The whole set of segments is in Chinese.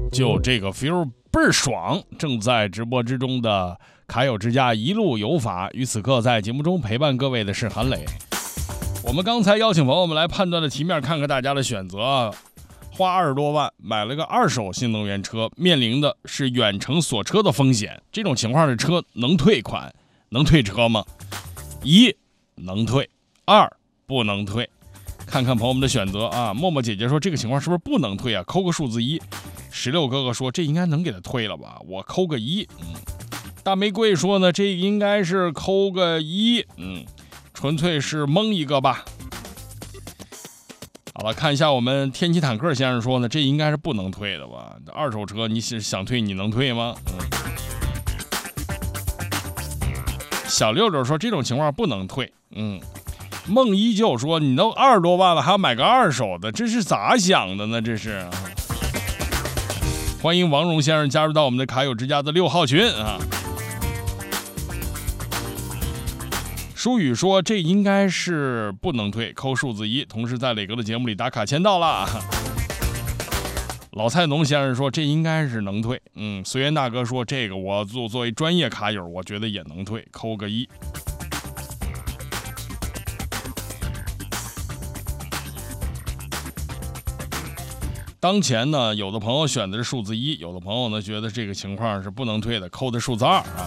就这个 feel 倍儿爽。正在直播之中的卡友之家一路有法，于此刻在节目中陪伴各位的是韩磊。我们刚才邀请朋友们来判断的题面，看看大家的选择。花20多万买了个二手新能源车，面临的是远程锁车的风险，这种情况的车能退款？能退车吗？1能退，2不能退。看看朋友们的选择啊。默默姐姐说这个情况是不是不能退啊？扣个数字1。16哥哥说这应该能给他退了吧，我扣个1。大玫瑰说呢，这应该是扣个1。纯粹是蒙一个吧。好了，看一下我们天启坦克先生说呢，这应该是不能退的吧？二手车你想退你能退吗？小六六说这种情况不能退。梦依旧说你都20多万了还要买个二手的，这是咋想的呢？这是。欢迎王荣先生加入到我们的卡友之家的6号群啊。舒宇说这应该是不能退，扣数字1。同时在磊哥的节目里打卡签到了。老菜农先生说这应该是能退。随缘大哥说这个我作为专业卡友我觉得也能退，扣个1。当前呢，有的朋友选的是数字1，有的朋友呢觉得这个情况是不能退的，扣的数字2啊。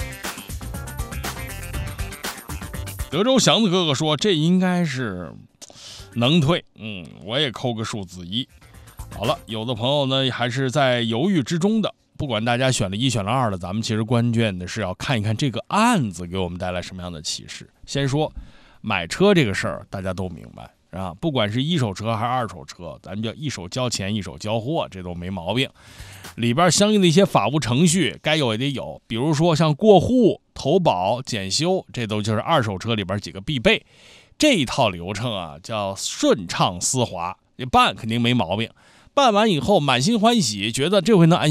德州祥子哥哥说这应该是能退。我也扣个数字1。好了，有的朋友呢还是在犹豫之中的，不管大家选了1选了2的，咱们其实关键的是要看一看这个案子给我们带来什么样的启示。先说买车这个事儿大家都明白啊，不管是一手车还是二手车，咱们就一手交钱一手交货，这都没毛病。里边相应的一些法务程序该有也得有，比如说像过户、投保、检修，这都就是二手车里边几个必备。这一套流程啊叫顺畅丝滑，你办肯定没毛病，办完以后满心欢喜，觉得这回能安